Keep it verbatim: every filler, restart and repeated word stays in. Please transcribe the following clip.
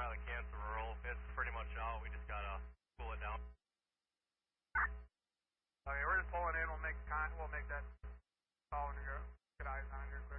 pilot cancel roll. It's pretty much out. We just gotta cool it down. Okay, we're just pulling in. We'll make con. We'll make that call when we get eyes on your clear.